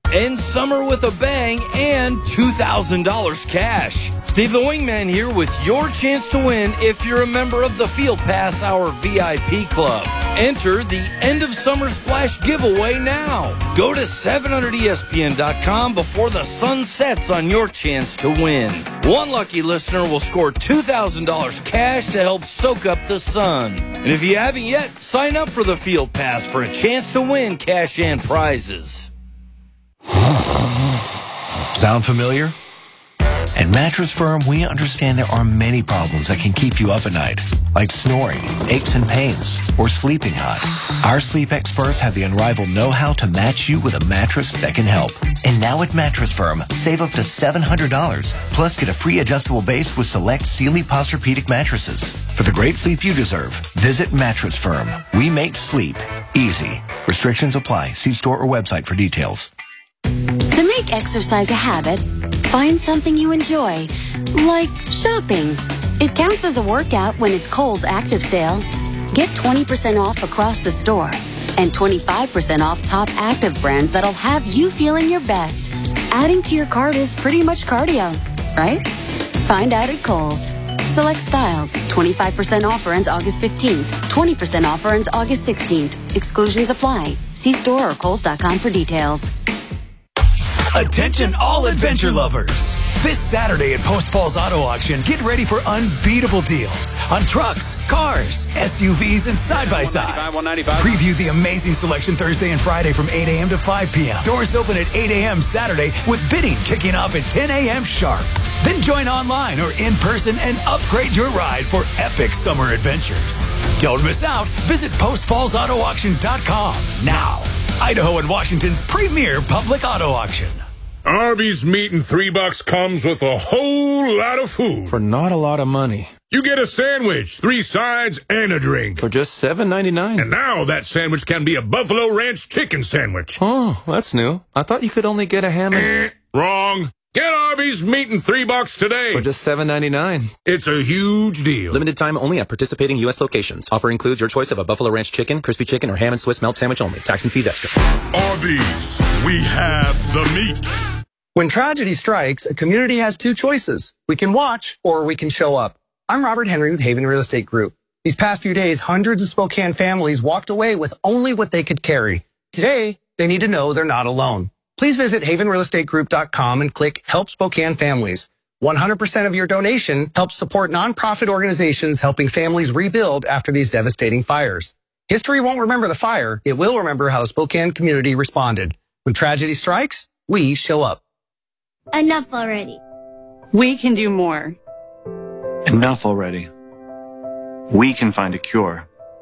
End summer with a bang and $2,000 cash. Steve the Wingman here with your chance to win if you're a member of the Field Pass Hour VIP Club. Enter the End of Summer Splash giveaway now. Go to 700ESPN.com before the sun sets on your chance to win. One lucky listener will score $2,000 cash to help soak up the sun. And if you haven't yet, sign up for the Field Pass for a chance to win cash and prizes. Sound familiar? At Mattress Firm, we understand there are many problems that can keep you up at night, like snoring, aches and pains, or sleeping hot. Our sleep experts have the unrivaled know-how to match you with a mattress that can help. And now at Mattress Firm, save up to $700, plus get a free adjustable base with select Sealy Posturepedic mattresses. For the great sleep you deserve, visit Mattress Firm. We make sleep easy. Restrictions apply. See store or website for details. To make exercise a habit, find something you enjoy, like shopping. It counts as a workout when it's Kohl's Active Sale. Get 20% off across the store and 25% off top active brands that'll have you feeling your best. Adding to your cart is pretty much cardio, right? Find out at Kohl's. Select styles. 25% offer ends August 15th. 20% offer ends August 16th. Exclusions apply. See store or Kohls.com for details. Attention all adventure lovers. This Saturday at Post Falls Auto Auction, get ready for unbeatable deals on trucks, cars, SUVs, and side-by-sides. Preview the amazing selection Thursday and Friday from 8 a.m. to 5 p.m. Doors open at 8 a.m. Saturday with bidding kicking off at 10 a.m. sharp. Then join online or in person and upgrade your ride for epic summer adventures. Don't miss out. Visit postfallsautoauction.com now. Idaho and Washington's premier public auto auction. Arby's meat and $3 comes with a whole lot of food. For not a lot of money. You get a sandwich, 3 sides, and a drink. For just $7.99. And now that sandwich can be a Buffalo Ranch chicken sandwich. Oh, that's new. I thought you could only get a ham and... Wrong. Get Arby's meat and $3 today. For just $7.99. It's a huge deal. Limited time only at participating U.S. locations. Offer includes your choice of a Buffalo Ranch chicken, crispy chicken, or ham and Swiss melt sandwich only. Tax and fees extra. Arby's. We have the meat. When tragedy strikes, a community has 2 choices. We can watch or we can show up. I'm Robert Henry with Haven Real Estate Group. These past few days, hundreds of Spokane families walked away with only what they could carry. Today, they need to know they're not alone. Please visit havenrealestategroup.com and click Help Spokane Families. 100% of your donation helps support nonprofit organizations helping families rebuild after these devastating fires. History won't remember the fire. It will remember how the Spokane community responded. When tragedy strikes, we show up. Enough already. We can do more. Enough already. We can find a cure.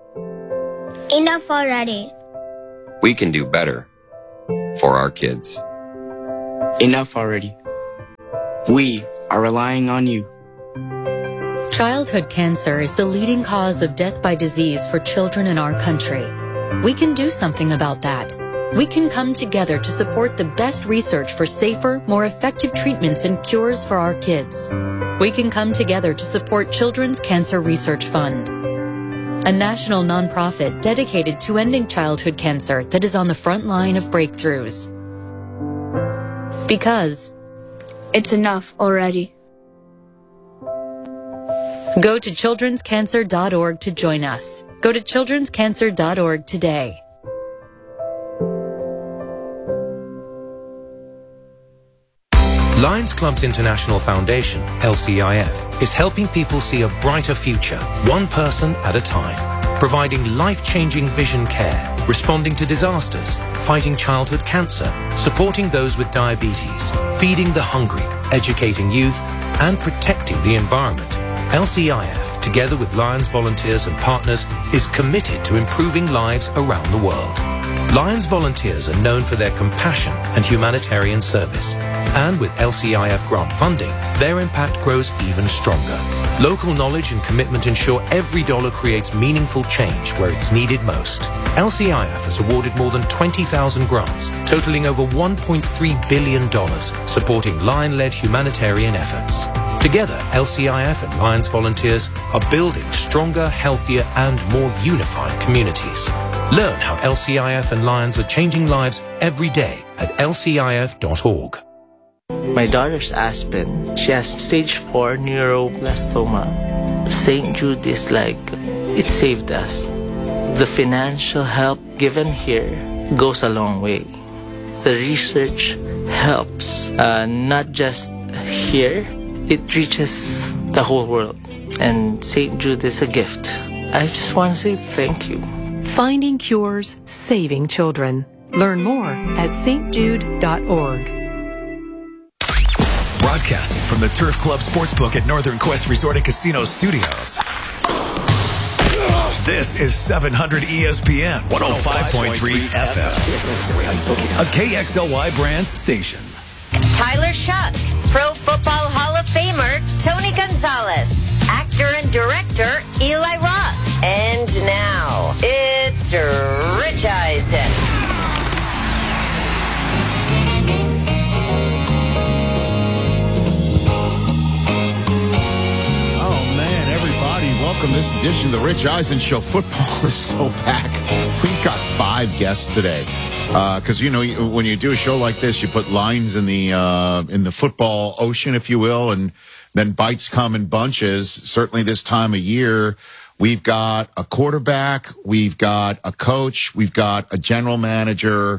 Enough already. We can do better for our kids. Enough already. We are relying on you. Childhood cancer is the leading cause of death by disease for children in our country. We can do something about that. We can come together to support the best research for safer, more effective treatments and cures for our kids. We can come together to support Children's Cancer Research Fund, a national nonprofit dedicated to ending childhood cancer that is on the front line of breakthroughs. Because it's enough already. Go to childrenscancer.org to join us. Go to childrenscancer.org today. Lions Clubs International Foundation, LCIF, is helping people see a brighter future, one person at a time, providing life-changing vision care, responding to disasters, fighting childhood cancer, supporting those with diabetes, feeding the hungry, educating youth, and protecting the environment. LCIF, together with Lions volunteers and partners, is committed to improving lives around the world. Lions volunteers are known for their compassion and humanitarian service. And with LCIF grant funding, their impact grows even stronger. Local knowledge and commitment ensure every dollar creates meaningful change where it's needed most. LCIF has awarded more than 20,000 grants, totaling over $1.3 billion, supporting Lion-led humanitarian efforts. Together, LCIF and Lions volunteers are building stronger, healthier, and more unified communities. Learn how LCIF and Lions are changing lives every day at lcif.org. My daughter's Aspen. She has stage 4 neuroblastoma. St. Jude is like, it saved us. The financial help given here goes a long way. The research helps, not just here, it reaches the whole world. And St. Jude is a gift. I just want to say thank you. Finding cures, saving children. Learn more at stjude.org. Broadcasting from the Turf Club Sportsbook at Northern Quest Resort and Casino Studios. This is 700 ESPN 105.3 FM. A KXLY Brands station. Tyler Shuck, Pro Football Hall of Famer Tony Gonzalez, actor and director Eli Roth. And now, it's Rich Eisen. Welcome to this edition of the Rich Eisen Show. Football is so packed. We've got 5 guests today. Because, you know, when you do a show like this, you put lines in the football ocean, if you will, and then bites come in bunches. Certainly this time of year, we've got a quarterback, we've got a coach, we've got a general manager,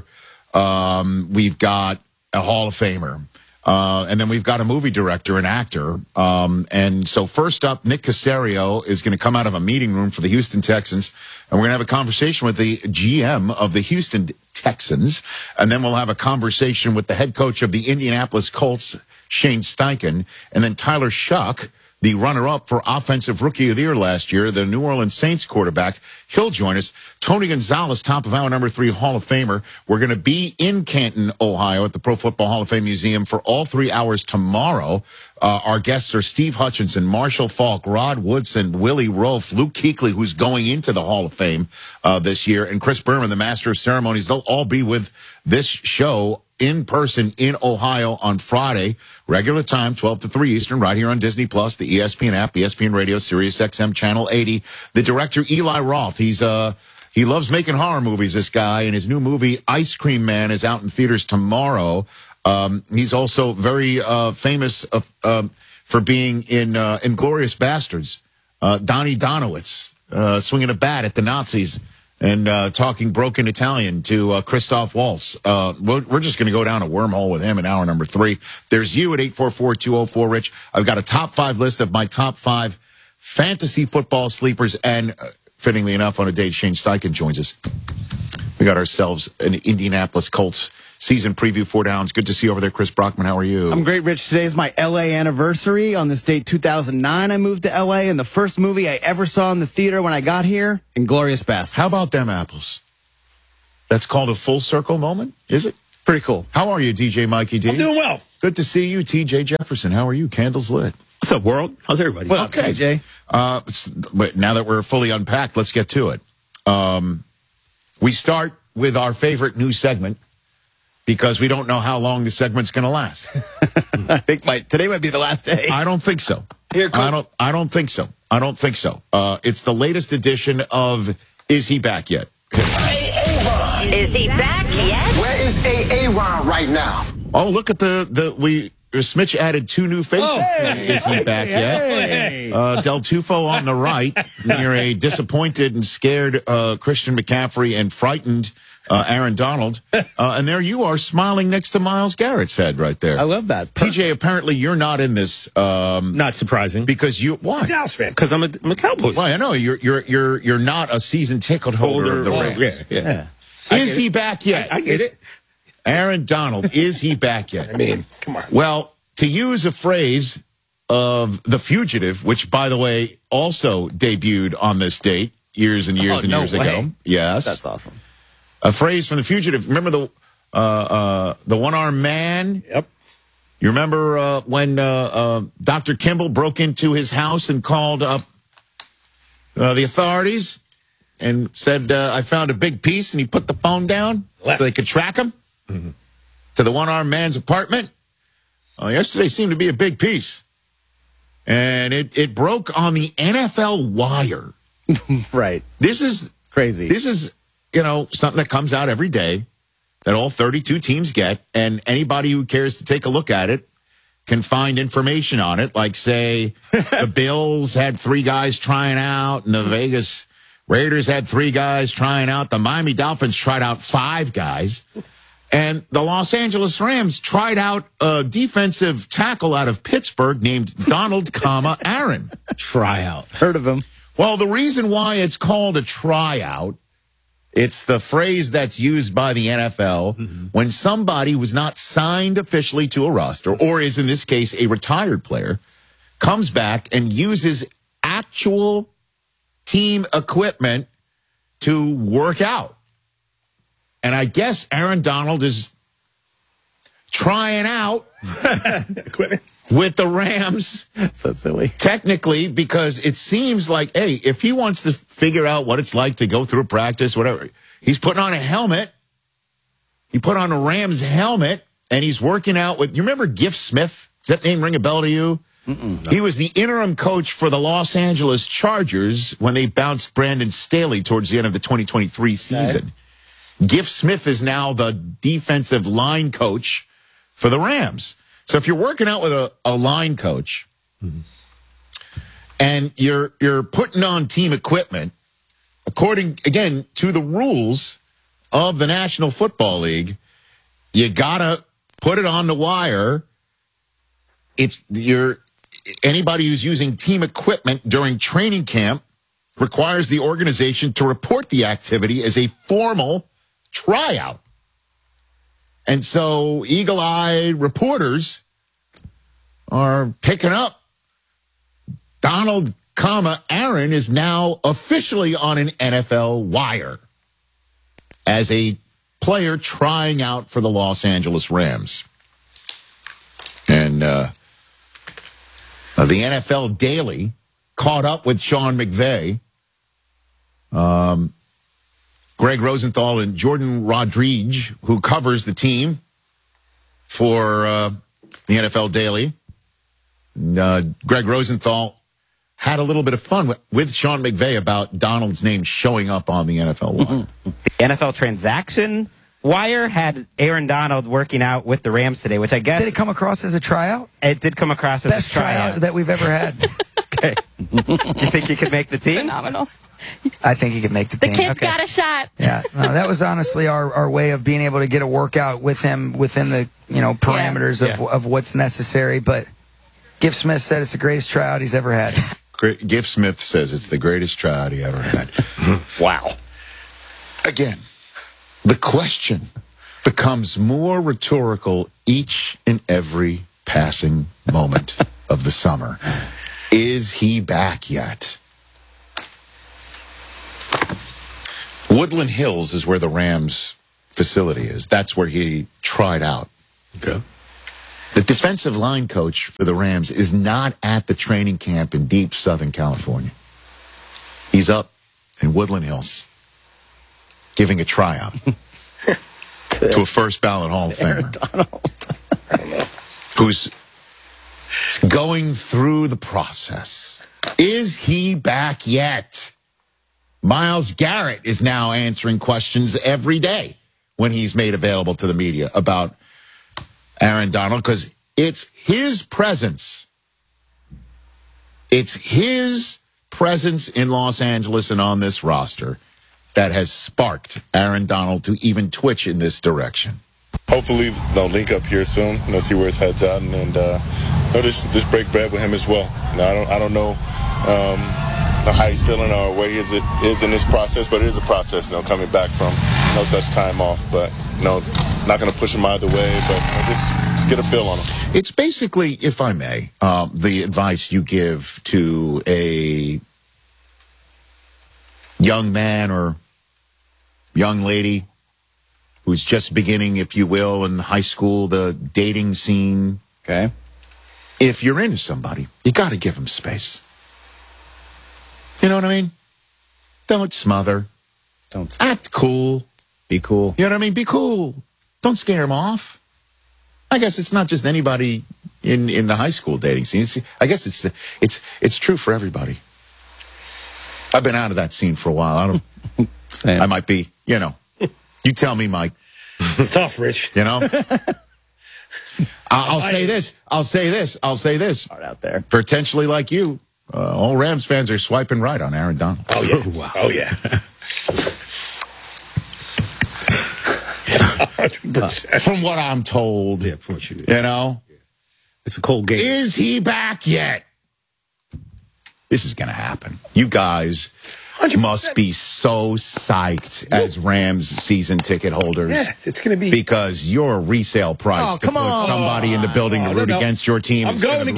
we've got a Hall of Famer. And then we've got a movie director and actor. And so first up, Nick Caserio is going to come out of a meeting room for the Houston Texans. And we're going to have a conversation with the GM of the Houston Texans. And then we'll have a conversation with the head coach of the Indianapolis Colts, Shane Steichen. And then Tyler Shuck, the runner-up for Offensive Rookie of the Year last year, the New Orleans Saints quarterback. He'll join us. Tony Gonzalez, top of hour number 3 Hall of Famer. We're going to be in Canton, Ohio at the Pro Football Hall of Fame Museum for all 3 hours tomorrow. Our guests are Steve Hutchinson, Marshall Faulk, Rod Woodson, Willie Rofe, Luke Kuechly, who's going into the Hall of Fame this year, and Chris Berman, the Master of Ceremonies. They'll all be with this show in person in Ohio on Friday, regular time, 12 to 3 Eastern, right here on Disney+, the ESPN app, ESPN Radio, Sirius XM, Channel 80. The director, Eli Roth, he loves making horror movies, this guy, and his new movie, Ice Cream Man, is out in theaters tomorrow. He's also very famous for being in Inglourious Bastards. Donnie Donowitz, swinging a bat at the Nazis and talking broken Italian to Christoph Waltz. We're just going to go down a wormhole with him in hour number 3. There's you at 844-204-RICH. I've got a top 5 list of my top 5 fantasy football sleepers, and fittingly enough, on a date, Shane Steichen joins us. We got ourselves an Indianapolis Colts season preview, 4 downs. Good to see you over there, Chris Brockman. How are you? I'm great, Rich. Today is my L.A. anniversary. On this date, 2009, I moved to L.A., and the first movie I ever saw in the theater when I got here, Inglourious Bastards. How about them apples? That's called a full circle moment, is it? Pretty cool. How are you, DJ Mikey D? I'm doing well. Good to see you, TJ Jefferson. How are you? Candles lit. What's up, world? How's everybody? What up, TJ? But now that we're fully unpacked, let's get to it. We start with our favorite new segment, because we don't know how long the segment's going to last. I think today might be the last day. I don't think so. I don't think so. I don't think so. It's the latest edition of Is He Back Yet? Is he back yet? Where is Aaron right now? Oh, look at Smitch added 2 new faces. Oh, Is he back yet? Del Tufo on the right, near a disappointed and scared Christian McCaffrey and frightened Aaron Donald. And there you are, smiling next to Myles Garrett's head right there. I love that. TJ, apparently you're not in this. Not surprising. Because why? Dallas fan. Because I'm a Cowboys. Well, I know you're not a season ticket holder of the Rams. Yeah. Is he back yet? I get it. Aaron Donald, is he back yet? I mean, come on. Well, to use a phrase of The Fugitive, which, by the way, also debuted on this date years and years years ago. Yes. That's awesome. A phrase from The Fugitive. Remember the one-armed man? Yep. You remember when Dr. Kimball broke into his house and called up the authorities and said, I found a big piece, and he put the phone down so they could track him to the one-armed man's apartment? Yesterday seemed to be a big piece. And it broke on the NFL Wire. Right. This is crazy. This is something that comes out every day that all 32 teams get, and anybody who cares to take a look at it can find information on it. Like, say, the Bills had 3 guys trying out, and the Vegas Raiders had 3 guys trying out. The Miami Dolphins tried out 5 guys. And the Los Angeles Rams tried out a defensive tackle out of Pittsburgh named Donald, Aaron. Tryout. Heard of him. Well, the reason why it's called a tryout, it's the phrase that's used by the NFL when somebody was not signed officially to a roster, or is in this case a retired player, comes back and uses actual team equipment to work out. And I guess Aaron Donald is trying out equipment with the Rams. So silly. Technically, because it seems like, hey, if he wants to figure out what it's like to go through a practice, whatever, he's putting on a helmet. He put on a Rams helmet, and he's working out with, you remember Giff Smith? Does that name ring a bell to you? No. He was the interim coach for the Los Angeles Chargers when they bounced Brandon Staley towards the end of the 2023 season. Okay. Giff Smith is now the defensive line coach for the Rams. So if you're working out with a line coach and you're putting on team equipment, according, again, to the rules of the National Football League, you got to put it on the wire. Anybody who's using team equipment during training camp requires the organization to report the activity as a formal tryout. And so eagle-eyed reporters are picking up Donald, Aaron is now officially on an NFL wire as a player trying out for the Los Angeles Rams. And the NFL Daily caught up with Sean McVay. Greg Rosenthal and Jordan Rodriguez, who covers the team for the NFL Daily. Greg Rosenthal had a little bit of fun with Sean McVay about Donald's name showing up on the NFL wire. The NFL transaction wire had Aaron Donald working out with the Rams today, which I guess... Did it come across as a tryout? It did come across as Best a tryout that we've ever had. Okay. You think you could make the team? Phenomenal. I think he could make the team. The kid's got a shot. Yeah, no, that was honestly our way of being able to get a workout with him within the parameters of what's necessary. But Giff Smith said it's the greatest tryout he's ever had. Giff Smith says it's the greatest tryout he ever had. Wow. Again, the question becomes more rhetorical each and every passing moment of the summer. Is he back yet? Woodland Hills is where the Rams facility is. That's where he tried out. Okay. The defensive line coach for the Rams is not at the training camp in deep Southern California. He's up in Woodland Hills giving a tryout to a first ballot Hall of Famer who's going through the process. Is he back yet? Myles Garrett is now answering questions every day when he's made available to the media about Aaron Donald, because it's his presence. It's his presence in Los Angeles and on this roster that has sparked Aaron Donald to even twitch in this direction. Hopefully they'll link up here soon, see where his head's at, and just break bread with him as well. I don't know how he's feeling or where he is in this process, but it is a process, coming back from no such time off. But, not going to push him either way, but just get a feel on him. It's basically, if I may, the advice you give to a young man or young lady who's just beginning, if you will, in high school, the dating scene. Okay. If you're into somebody, you got to give them space. You know what I mean? Don't smother. Don't act cool. Be cool. You know what I mean? Be cool. Don't scare them off. I guess it's not just anybody in the high school dating scene. I guess it's true for everybody. I've been out of that scene for a while. I might be You know, you tell me, Mike. It's tough, Rich. You know? I'll say this. Hard out there. Potentially like you, all Rams fans are swiping right on Aaron Donald. Oh, yeah. Wow. Oh, yeah. 100%. From what I'm told. Yeah, from what you know? It's a cold game. Is he back yet? This is going to happen. You guys 100%. Must be so psyched as Rams season ticket holders. Yeah, it's going to be. Because your resale price to put somebody in the building to root against your team is going to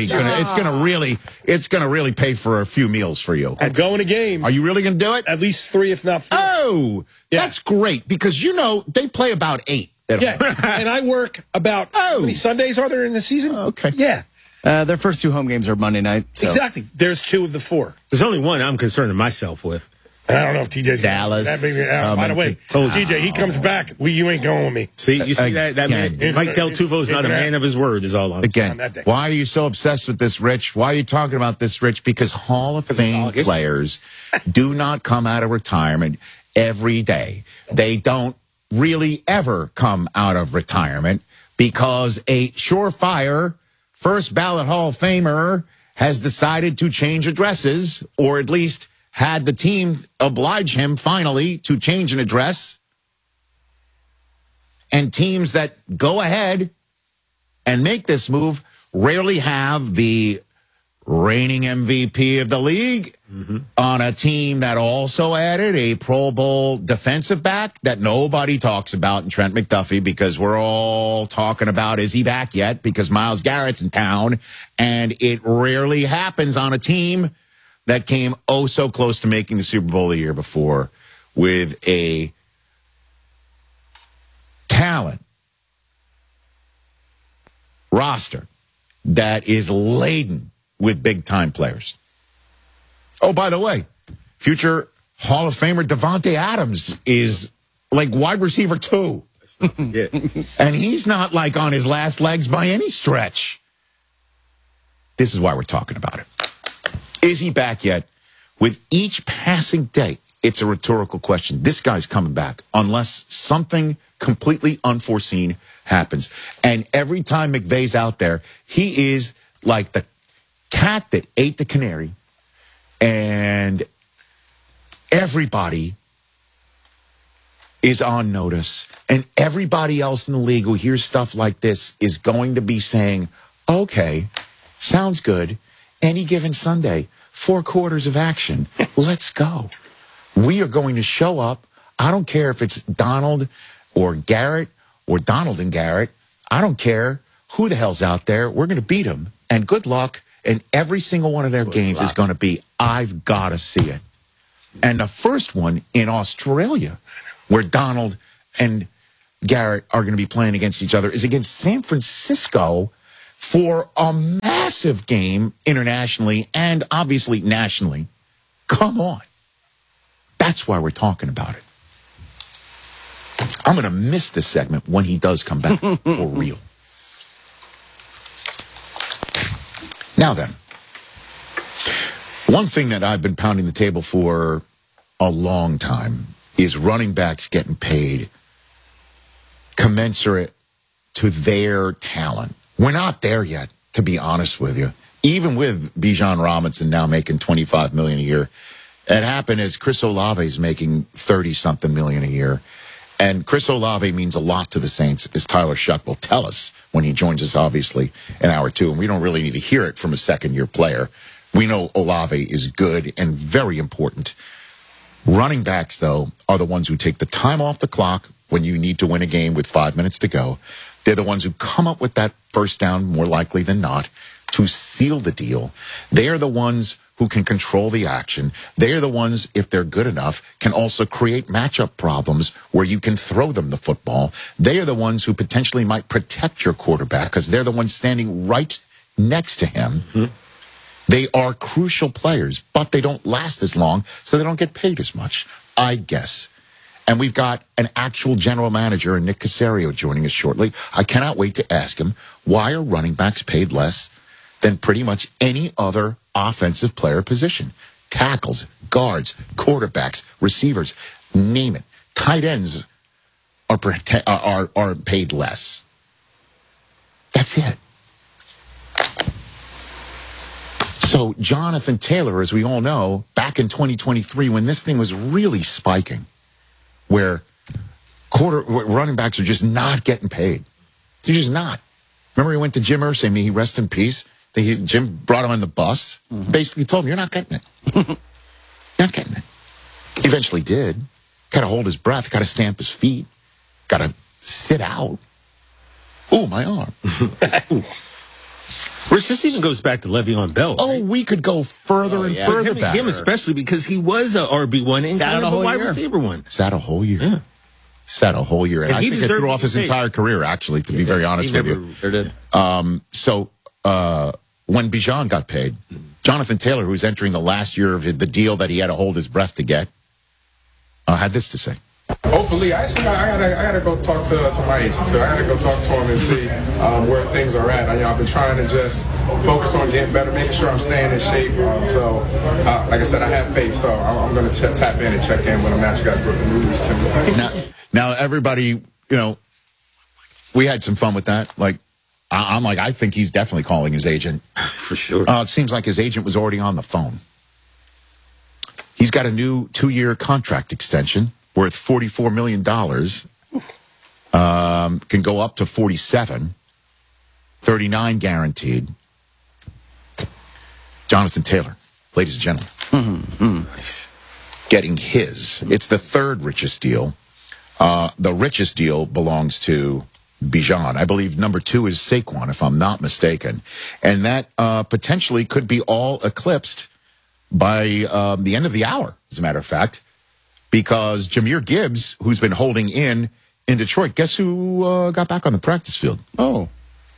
it's going to really pay for a few meals for you. I'm going to game. Are you really going to do it? At least 3, if not 4. Oh, that's great because, they play about 8. Yeah, and I work about, how many Sundays are there in the season? Okay. Yeah. Their first 2 home games are Monday night. So. Exactly. There's 2 of the 4. There's only one I'm concerned myself with. I don't know if TJ's Dallas. By the way, TJ, he comes back. You ain't going with me. See, you see that man, Mike Del Tufo's not a man of his word, is all I'm saying. Again, why are you so obsessed with this, Rich? Why are you talking about this, Rich? Because Hall of Fame players do not come out of retirement every day. They don't really ever come out of retirement because a surefire first ballot Hall of Famer has decided to change addresses, or at least had the team oblige him finally to change an address. And teams that go ahead and make this move rarely have the reigning MVP of the league on a team that also added a Pro Bowl defensive back that nobody talks about in Trent McDuffie, because we're all talking about, is he back yet? Because Myles Garrett's in town, and it rarely happens on a team that came so close to making the Super Bowl the year before with a talent roster that is laden with big-time players. Oh, by the way, future Hall of Famer Devontae Adams is like wide receiver 2. And he's not like on his last legs by any stretch. This is why we're talking about it. Is he back yet? With each passing day, it's a rhetorical question. This guy's coming back unless something completely unforeseen happens. And every time McVay's out there, he is like the cat that ate the canary, and everybody is on notice, and everybody else in the league who hears stuff like this is going to be saying, okay, sounds good. Any given Sunday, 4 quarters of action. Let's go. We are going to show up. I don't care if it's Donald or Garrett or Donald and Garrett. I don't care who the hell's out there. We're going to beat them, and good luck. And every single one of their games is going to be, I've got to see it. And the first one in Australia, where Donald and Garrett are going to be playing against each other, is against San Francisco for a massive game internationally and obviously nationally. Come on. That's why we're talking about it. I'm going to miss this segment when he does come back for real. Now then, one thing that I've been pounding the table for a long time is running backs getting paid commensurate to their talent. We're not there yet, to be honest with you. Even with Bijan Robinson now making $25 million a year, it happened as Chris Olave is making $30-something million a year. And Chris Olave means a lot to the Saints, as Tyler Shuck will tell us when he joins us, obviously, in hour 2. And we don't really need to hear it from a second-year player. We know Olave is good and very important. Running backs, though, are the ones who take the time off the clock when you need to win a game with 5 minutes to go. They're the ones who come up with that first down, more likely than not, to seal the deal. They are the ones who can control the action. They're the ones, if they're good enough, can also create matchup problems where you can throw them the football. They are the ones who potentially might protect your quarterback because they're the ones standing right next to him. They are crucial players, but they don't last as long, so they don't get paid as much, I guess. And we've got an actual general manager in Nick Caserio joining us shortly. I cannot wait to ask him, why are running backs paid less than pretty much any other offensive player position? Tackles, guards, quarterbacks, receivers, name it. tight ends are paid less. That's it. So Jonathan Taylor, as we all know, back in 2023, when this thing was really spiking, where running backs are just not getting paid. They're just not. Remember he went to Jim Irsay, may he rest in peace? Jim brought him on the bus, basically told him, you're not getting it. You're not getting it. He eventually did. Got to hold his breath, got to stamp his feet, got to sit out. Ooh, my arm. Which this even goes back to Le'Veon Bell. Right? Oh, we could go further and further back. Him especially because he was a RB1 and kind of a wide receiver one. Sat a whole year. Yeah. Sat a whole year. And I think it threw off his entire career, actually, to be very honest with you. Sure did. So when Bijan got paid, Jonathan Taylor, who's entering the last year of the deal that he had to hold his breath to get, had this to say. Hopefully, I gotta go talk to my agent too. I gotta go talk to him and see where things are at. I've been trying to just focus on getting better, making sure I'm staying in shape. Like I said, I have faith, so I'm gonna tap in and check in when I'm actually got the news to Now, everybody, we had some fun with that. Like, I think he's definitely calling his agent. For sure. It seems like his agent was already on the phone. He's got a new 2-year contract extension worth $44 million. Can go up to 47. 39 guaranteed. Jonathan Taylor, ladies and gentlemen. Nice. Getting his. It's the third richest deal. The richest deal belongs to Bijan. I believe number 2 is Saquon, if I'm not mistaken. And that potentially could be all eclipsed by the end of the hour, as a matter of fact, because Jahmyr Gibbs, who's been holding in Detroit, guess who got back on the practice field? Oh.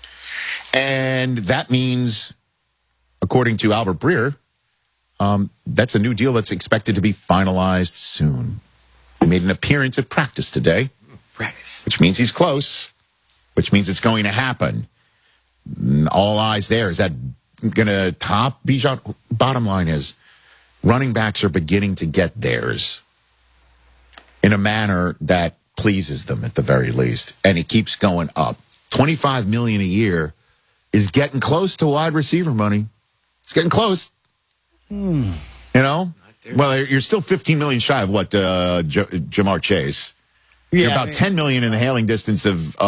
And that means, according to Albert Breer, that's a new deal that's expected to be finalized soon. He made an appearance at practice today, which means he's close, which means it's going to happen. All eyes there. Is that going to top Bijan? Bottom line is, running backs are beginning to get theirs in a manner that pleases them at the very least. And it keeps going up. $25 million a year is getting close to wide receiver money. It's getting close. You know? Well, you're still $15 million shy of what Jamar Chase. You're about $10 million in the hailing distance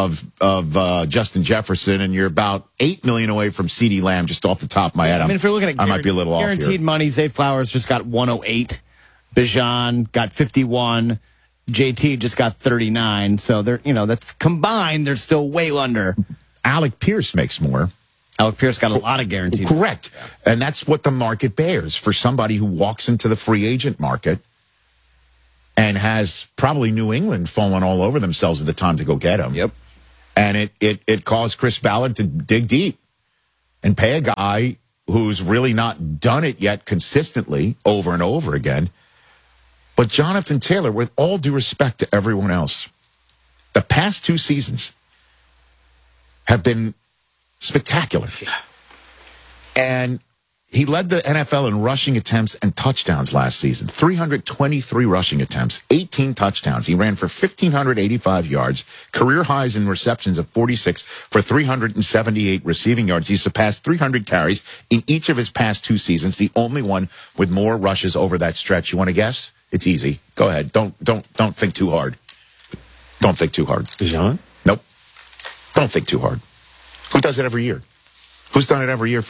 of Justin Jefferson, and you're about $8 million away from CeeDee Lamb, just off the top of my head. I mean, if you're looking at I might be a little off here. Guaranteed money, Zay Flowers just got 108. Bijan got 51. JT just got 39. So they're, that's combined, they're still way under. Alec Pierce makes more. Alec Pierce got a lot of guaranteed. Correct. And that's what the market bears for somebody who walks into the free agent market and has probably New England fallen all over themselves at the time to go get him. Yep. And it caused Chris Ballard to dig deep and pay a guy who's really not done it yet consistently over and over again. But Jonathan Taylor, with all due respect to everyone else, the past 2 seasons have been spectacular. And he led the NFL in rushing attempts and touchdowns last season. 323 rushing attempts, 18 touchdowns. He ran for 1,585 yards, career highs in receptions of 46 for 378 receiving yards. He surpassed 300 carries in each of his past 2 seasons, the only one with more rushes over that stretch. You want to guess? It's easy. Go ahead. Don't think too hard. Don't think too hard. Bijan? Nope. Don't think too hard. Who does it every year? Who's done it every year